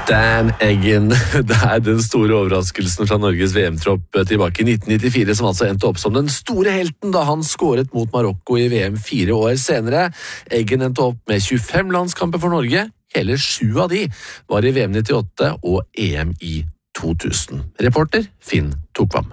Dan Eggen, det den store overraskelsen fra Norges VM-tropp tilbake i 1994, som altså endte opp som den store helten da han skåret mot Marokko i VM 4 år senere. Eggen endte opp med 25 landskamper for Norge, hele 7 av de var i VM 98 og EM i 2000. Reporter Finn Tokvam.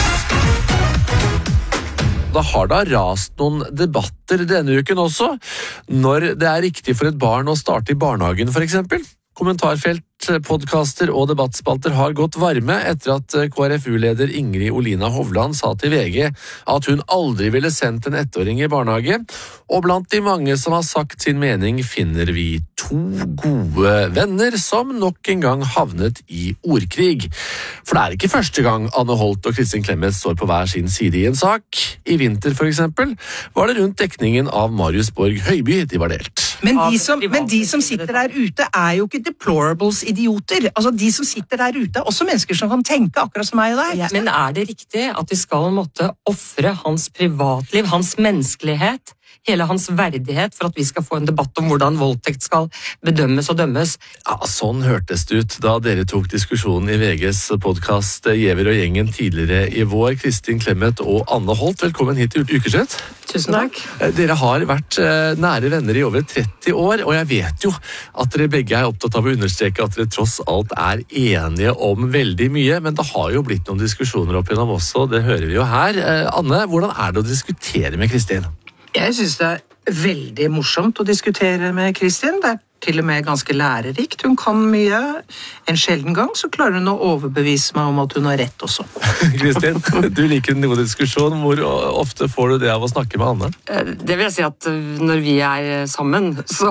Da har det rast noen debatter denne uken også, når det riktig for et barn å starte i barnehagen for eksempel. Kommentarfelt, podcaster og debattspalter har gått varme etter at KrFU-leder Ingrid Olina Hovland sa til VG at hun aldri ville sendt en 1-åring i barnehage, og blant de mange som har sagt sin mening finner vi 2 gode venner som nok en gang havnet i ordkrig. For det ikke første gang Anne Holt og Kristin Clemet står på hver sin side i en sak. I vinter for eksempel var det rundt dekningen av Marius Borg Høiby de var delt. Men de som sitter der ute jo ikke deplorables idioter. Altså de som sitter der ute også mennesker som kan tenke akkurat som meg og deg. Ja. Men det riktig at vi skal måtte offre hans privatliv, hans menneskelighet, hele hans verdighet for at vi skal få en debatt om hvordan voldtekt skal bedømmes og dømmes? Ja, sånn hørtes det ut da dere tok diskusjonen i VGs podcast Giæver og gjengen tidligere i vår. Kristin Clemet og Anne Holt, velkommen hit til Ukeslutt. Tusen takk. Dere har vært nære venner i over 30 år, og jeg vet jo at dere begge opptatt av å understreke at dere tross alt enige om veldig mye, men det har jo blitt noen diskusjoner opp igjennom også, det hører vi jo her. Anne, hvordan det å diskutere med Kristin? Jeg synes det veldig morsomt å diskutere med Kristin. Det til og med ganske lærerikt. Hun kan mye. En sjelden gang så klarer hun å overbevise meg om at hun har rett også. Kristin, du liker noe diskusjon. Hvor ofte får du det av å snakke med Anne? Det vil jeg si at når vi sammen, så...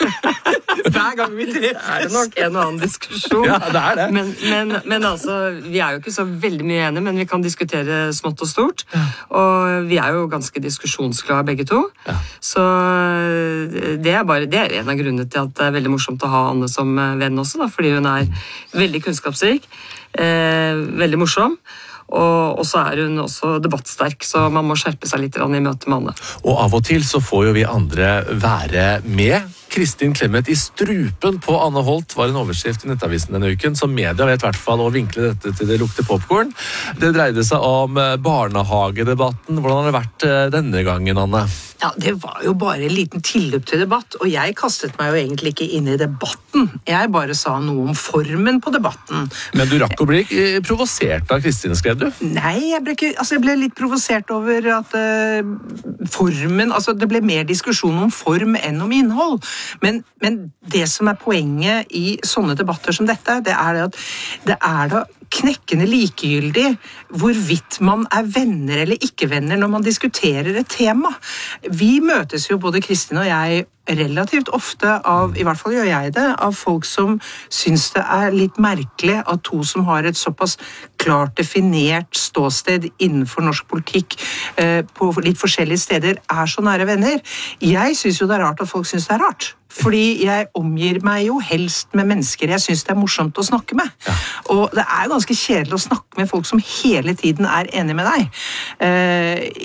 Hver gang vi treffes. Det nok en og annen diskusjon. Ja, det det. Men altså, vi jo ikke så veldig mye enige, men vi kan diskutere smått og stort. Ja. Og vi jo ganske diskusjonsglade begge to. Ja. Så det en av grunnene til at det veldig morsomt å ha Anne som venn også, da, fordi hun veldig kunnskapsrik, veldig morsom. Og så hun også debattsterk, så man må skjerpe seg litt i møte med Anne. Og av og til så får jo vi andre være med. Kristin Clemet i strupen på Anne Holt var en overskrift i Nettavisen denne uken, så media vet i hvert fall å vinkle dette til det lukter popcorn. Det dreide seg om barnehagedebatten. Hvordan har det vært denne gangen, Anne? Ja, det var jo bare en liten tilløp til debatt, og jeg kastet meg jo egentlig ikke inn i debatten. Jeg bare sa noe om formen på debatten. Men du rakk å bli provosert av Kristin, skrev du? Nei, jeg ble litt provosert over at formen, altså det ble mer diskusjon om form enn om innhold. Men det som poenget i sånne debatter som dette, det at det da knekkende likegyldig hvorvidt man venner eller ikke venner når man diskuterer et tema. Vi møtes jo, både Kristin og jeg, relativt ofte av, i hvert fall gjør jeg det, av folk som syns det litt merkelig at 2 som har et såpass klart definert ståsted innenfor norsk politikk på litt forskjellige steder så nære venner. Jeg syns jo det rart at folk syns det rart. Fordi jeg omgir meg jo helst med mennesker jeg syns det morsomt å snakke med. Ja. Og det jo ganske kjedelig å snakke med folk som hele tiden enig med deg.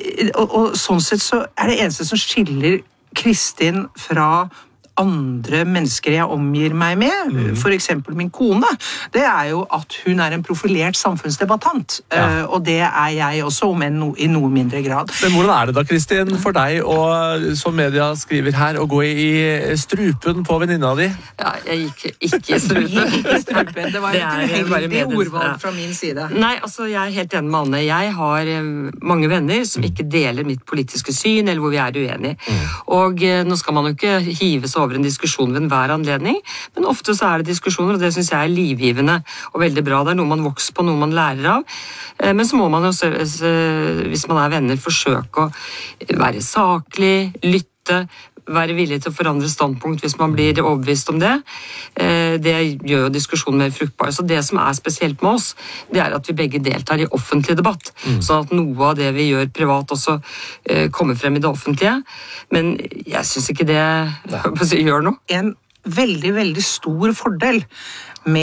Og sånn sett så det eneste som skiller Kristin fra andre mennesker jeg omgir meg med, for eksempel min kone, det jo at hun en profilert samfunnsdebattant, og det jeg også, om i noe mindre grad. Men hvordan det da, Kristin, for deg, og som media skriver her, å gå i strupen på venninna di? Ja, jeg gikk ikke i strupen. Det var et uheldig ordvalg fra min side. Nei, altså, jeg helt enig med Anne. Jeg har mange venner som ikke deler mitt politiske syn, eller hvor vi uenige. Og nå skal man jo ikke hive seg over en diskusjon ved enhver anledning, men ofte så det diskusjoner, og det synes jeg livgivende og veldig bra. Det noe man vokser på, noe man lærer av. Men så må man jo, hvis man venner, forsøke å være saklig, lytte, være villig til å forandre standpunkt hvis man blir overbevist om det. Det gjør jo diskusjonen mer fruktbar. Så det som spesielt med oss, det at vi begge deltar i offentlig debatt, sånn at noe av det vi gjør privat også kommer frem i det offentlige. Men jeg synes ikke det gjør noe. En veldig, veldig stor fordel med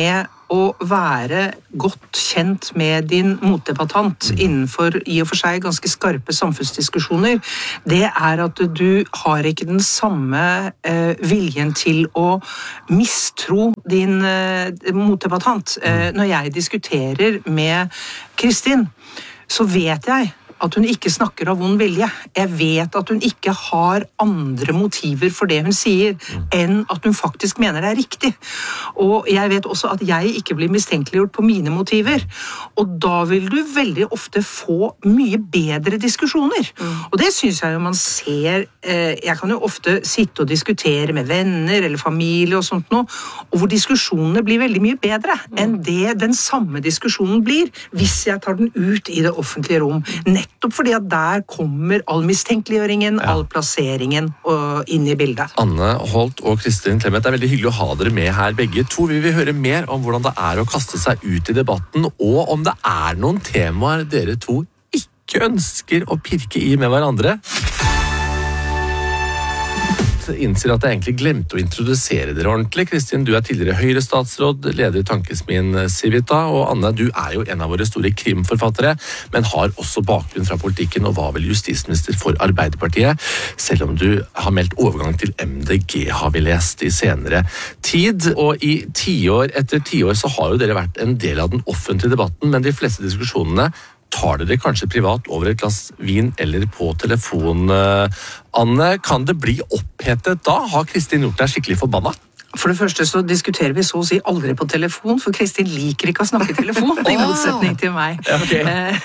å være godt kjent med din motdebattant innenfor i og for seg ganske skarpe samfunnsdiskusjoner, det at du har ikke den samme viljen til å mistro din motdebattant. Når jeg diskuterer med Kristin, så vet jeg at hun ikke snakker av vond vilje. Jeg vet at hun ikke har andre motiver for det hun sier, enn at hun faktisk mener det riktig. Og jeg vet også at jeg ikke blir mistenkeliggjort på mine motiver. Og da vil du veldig ofte få mye bedre diskusjoner. Og det synes jeg jo man ser. Jeg kan jo ofte sitte og diskutere med venner eller familie og sånt noe, og hvor diskusjonene blir veldig mye bedre enn det den samme diskusjonen blir hvis jeg tar den ut i det offentlige rom. Nettopp fordi at der kommer all mistenkeliggjøringen, all plasseringen inn i bildet. Anne Holt og Kristin Clemet, det veldig hyggelig å ha dere med her begge to. Vi vil høre mer om hvordan det å kaste seg ut i debatten, og om det noen temaer dere to ikke ønsker å pirke i med hverandre. Innser at jeg egentlig glemte å introdusere dere ordentlig. Kristin, du tidligere Høyre-statsråd, leder i Tankesmien Civita, og Anne, du jo en av våre store krimforfattere, men har også bakgrunn fra politikken og var vel justisminister for Arbeiderpartiet, selv om du har meldt overgang til MDG, har vi lest i senere tid. Og i tiår etter tiår så har jo dere vært en del av den offentlige debatten, men de fleste diskusjonene tar dere kanskje privat over et glass vin eller på telefon. Anne, kan det bli opphetet da? Har Kristin gjort deg skikkelig forbanna? For det første så diskuterer vi så å si aldri på telefon, for Kristin liker ikke å snakke i telefon, i motsetning til meg. Okay.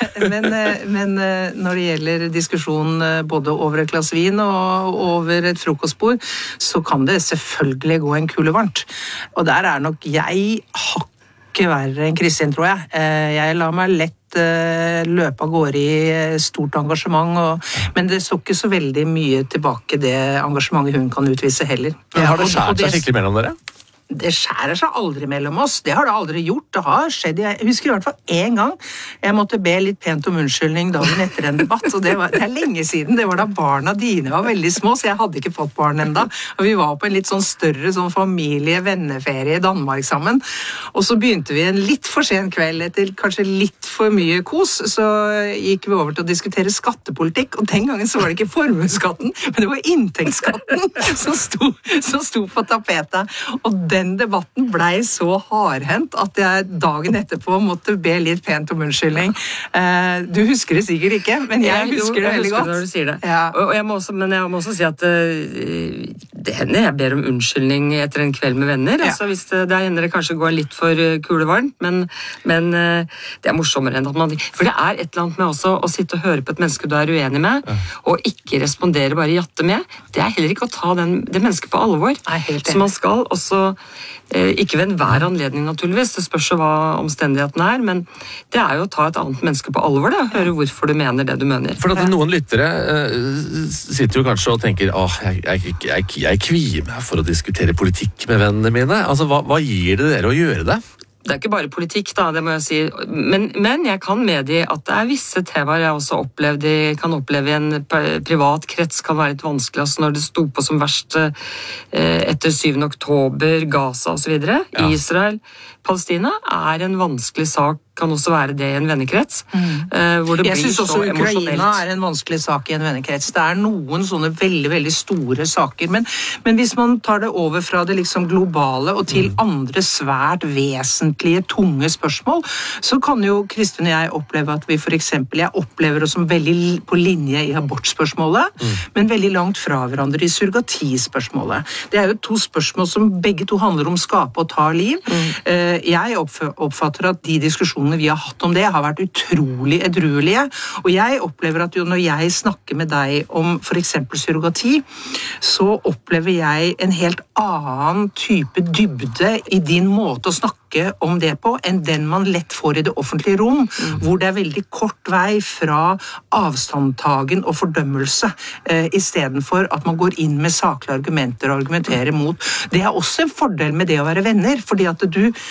Men når det gjelder diskusjon både over et glass vin og over et frokostbord, så kan det selvfølgelig gå en kule varmt. Og der nok jeg hakket verre enn Kristin, tror jeg. Jeg lar meg lett løpe av gårde i stort engasjement, men det står ikke så veldig mye tilbake det engasjementet hun kan utvise heller. Men har det skjært seg skikkelig mellom dere? Det skjærer seg aldri mellom oss. Det har det aldri gjort. Det har skjedd. Jeg husker i hvert fall en gang jeg måtte be litt pent om unnskyldning dagen etter en debatt, og det lenge siden. Det var da barna dine var veldig små, så jeg hadde ikke fått barn enda. Og vi var på en litt sånn større sånn familie-venneferie i Danmark sammen. Og så begynte vi en litt for sen kveld etter kanskje litt for mye kos, så gikk vi over til å diskutere skattepolitikk, og den gangen så var det ikke formuesskatten, men det var inntektsskatten som sto på tapetet. Og den debatten blei så hardhendt at jeg dagen etterpå måtte be litt pent om unnskyldning. Du husker det sikkert ikke, men jeg husker det veldig godt. Jeg husker det når du sier det. Ja. Og jeg må også si at det hender jeg ber om unnskyldning etter en kveld med venner. Ja. Altså hvis det hender det kanskje går litt for kulevarmt, men det morsommere enn at man... For det et eller annet med også å sitte og høre på et menneske du uenig med, og ikke respondere, bare jatte med. Det heller ikke å ta det mennesket på alvor. Nei, helt enig. Så man skal også ikke ved enhver anledning naturligvis, det spørs jo hva omstendigheten men det jo å ta et annet menneske på alvor, og høre hvorfor du mener det du mener. For at noen lyttere sitter jo kanskje og tenker jeg kvier meg for å diskutere politikk med vennene mine. Altså, hva gir det dere å gjøre det? Det ikke bare politikk, da, det må jeg si. Men jeg kan medgi at det visse temaer jeg også kan oppleve i en privat krets, kan være litt vanskelig. Altså når det sto på som verst etter 7. oktober, Gaza og så videre. Ja. Israel, Palestina en vanskelig sak, kan også være det i en vennekrets. Hvor det jeg blir synes også så emosjonelt. Ukraina en vanskelig sak i en vennekrets. Det noen sånne veldig, veldig store saker. Men hvis man tar det over fra det liksom globale og til andre svært vesentlige, tunge spørsmål, så kan jo Kristin og jeg oppleve at vi for eksempel, jeg opplever oss som veldig på linje i abortspørsmålet, men veldig langt fra hverandre i surrogatispørsmålet. Det jo to spørsmål som begge to handler om skape og ta liv. Jeg oppfatter at de diskusjonene vi har hatt om det, har vært utrolig edruelige, og jeg opplever at jo når jeg snakker med deg om for eksempel surrogati, så opplever jeg en helt annen type dybde i din måte å snakke om det på, enn den man lett får i det offentlige rom, hvor det veldig kort vei fra avstandtagen og fordømmelse, i stedet for at man går inn med saklige argumenter og argumenterer mot. Det også en fordel med det å være venner, fordi at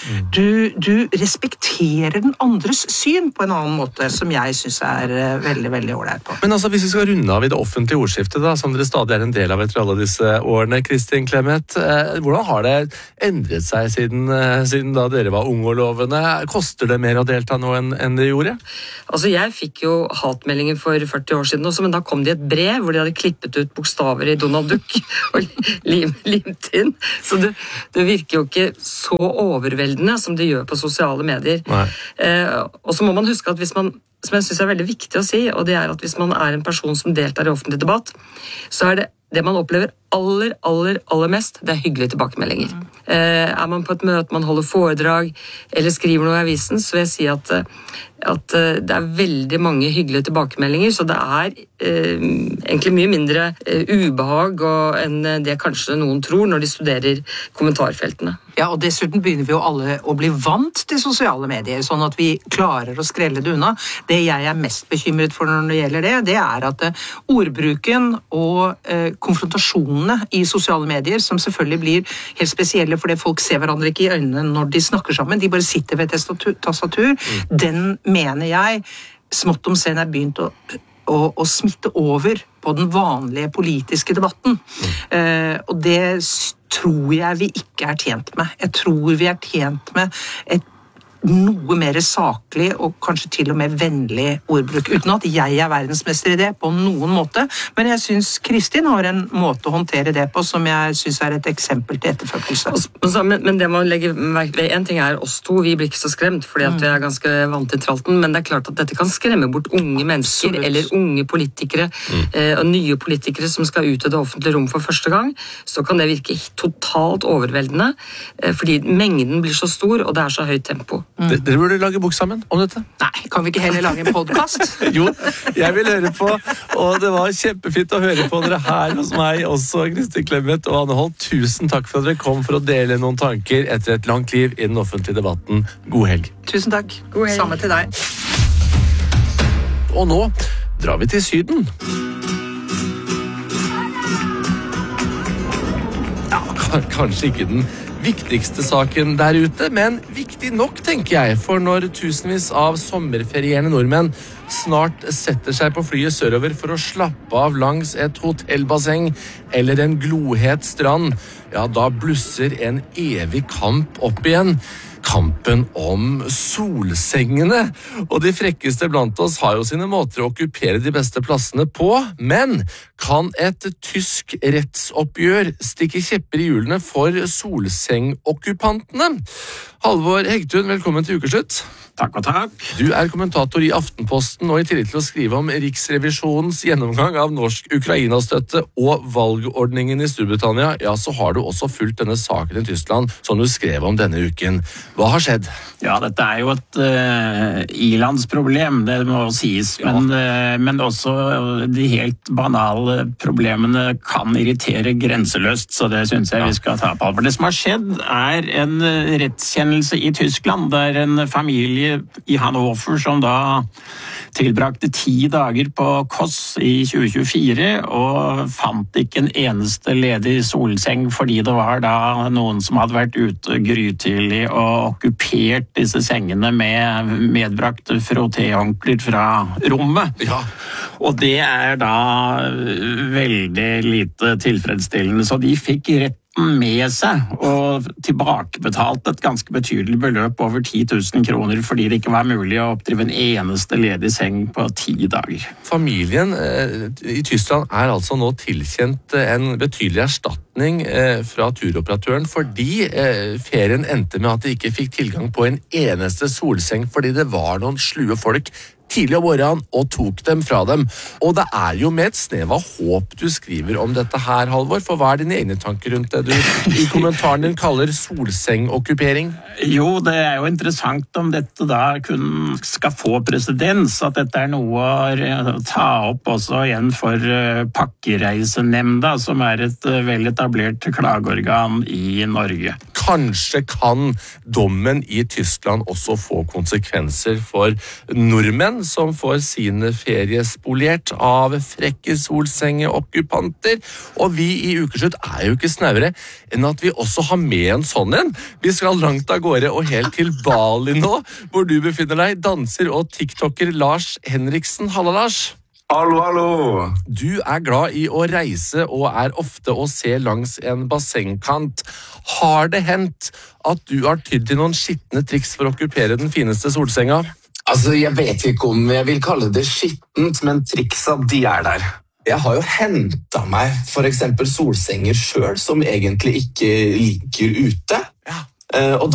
du respekterer den andres syn på en annen måte, som jeg synes veldig, veldig ålreit på. Men altså, hvis vi skal runde av i det offentlige ordskiftet, da, som dere stadig en del av etter alle disse årene, Kristin Clemet, hvordan har det endret seg siden da dere var unge og lovende. Koster det mer å delta nå enn det gjorde? Altså, jeg fikk jo hatmeldinger for 40 år siden også, men da kom det et brev hvor de hadde klippet ut bokstaver i Donald Duck og limt inn. Så det virker jo ikke så overveldende som det gjør på sosiale medier. Og så må man huske at hvis man, som jeg synes er veldig viktig å si, og det er at hvis man er en person som deltar i offentlig debatt, så er det man opplever aller mest, det er hyggelige tilbakemeldinger. Er man på et møte, man holder foredrag, eller skriver noe i avisen, så vil jeg si at det er veldig mange hyggelige tilbakemeldinger, så det er egentlig mye mindre ubehag enn det kanskje noen tror når de studerer kommentarfeltene. Ja, og dessuten begynner vi jo alle å bli vant til sosiale medier, sånn at vi klarer å skrelle det unna. Det jeg er mest bekymret for når det gjelder det er at ordbruken og konfrontasjonene i sosiale medier, som selvfølgelig blir helt spesielle fordi folk ser hverandre ikke i øynene når de snakker sammen, de bare sitter ved et tastatur, den mener jeg smått om sen er begynt å smitte over på den vanlige politiske debatten. Og det tror jeg vi ikke er tjent med. Jeg tror vi er tjent med et noe mer saklig og kanskje til og med vennlig ordbruk, uten at jeg er verdensmester i det på noen måte, men jeg synes Kristin har en måte å håndtere det på som jeg synes er et eksempel til etterfølgelse. Men det man legger ved, en ting er oss to, vi blir ikke så skremt fordi at vi er ganske vant til tralten, men det er klart at dette kan skremme bort unge mennesker, eller unge politikere, og nye politikere som skal ut i det offentlige rom for første gang, så kan det virke totalt overveldende, fordi mengden blir så stor, og det er så høyt tempo. Dere burde lage bok sammen om dette. Nei, kan vi ikke heller lage en podcast? Jo, jeg vil høre på, og det var kjempefint å høre på dere her hos meg, også Kristin Clemet og Anne Holt. Tusen takk for at dere kom for å dele noen tanker etter et langt liv i den offentlige debatten. God helg. Tusen takk. God helg. Samme til deg. Og nå drar vi til Syden. Ja, kanskje ikke den viktigste saken der ute, men viktig nok, tenker jeg, for når tusenvis av sommerferierende nordmenn snart setter seg på flyet sørover for å slappe av langs et hotellbasseng eller en glohet strand, ja, da blusser en evig kamp opp igjen. Kampen om solsengene. Og de frekkeste blant oss har jo sine måter å okkupere de beste plassene på, men kan et tysk rettsoppgjør stikke kjepper i hjulene for solsengokkupantene? Halvor Hegtun, velkommen til Ukeslutt. Takk og takk. Du er kommentator i Aftenposten, og i tillegg til å skrive om Riksrevisjonens gjennomgang av norsk Ukraina-støtte og valgordningen i Storbritannia, ja, så har du også fulgt denne saken i Tyskland, som du skrev om denne uken. Hva har skjedd? Ja, dette er jo et ilandsproblem, det må sies, ja. Men også de helt banale problemene kan irritere grenseløst, så det synes jeg vi skal ta på alvor. Det som har skjedd er en rettskjennelse i Tyskland, der en familie i Hannover som da tilbrakte 10 dager på Koss i 2024 og fant ikke en eneste ledig solseng fordi det var da noen som hadde vært ute grytidlig og okkupert disse sengene med medbrakte frottéhåndklær fra rommet. Ja. Og det er da veldig lite tilfredsstillende, så de fikk rett med seg og tilbakebetalt et ganske betydelig beløp over 10 000 kroner fordi det ikke var mulig å oppdrive en eneste ledig seng på 10 dager. Familien i Tyskland er altså nå tilkjent en betydelig erstatning fra turoperatøren fordi ferien endte med at de ikke fikk tilgang på en eneste solseng fordi det var noen slue folk tidlig om morgenen og tok dem fra dem. Og det er jo med et snev av håp du skriver om dette her, Halvor, for hva er dine egne tanker rundt det du i kommentaren din kaller solsengokkupering? Jo, det er jo interessant om dette da kun skal få presedens, at dette er noe å ta opp også igjen for Pakkereisenemnda, som er et vel etablert klageorgan i Norge. Kanskje kan dommen i Tyskland også få konsekvenser for nordmenn som får sine ferie spolert av frekke solsengeokkupanter. Og vi i Ukeslutt er jo ikke snauere enn at vi også har med en sånn en. Vi skal langt av gårde og helt til Bali nå, hvor du befinner deg, danser og tiktoker Lars Henriksen. Halla, Lars. Hallo, hallo! Du glad I å reise og ofte å se langs en bassengkant. Har det hendt at du har tydd til noen skittne triks for å okkupere den fineste solsenga? Altså, jeg vet ikke om jeg vil kalle det skittent, men triksa de der. Jeg har jo hentet meg for eksempel solsenger selv, som egentlig ikke ligger ute. Og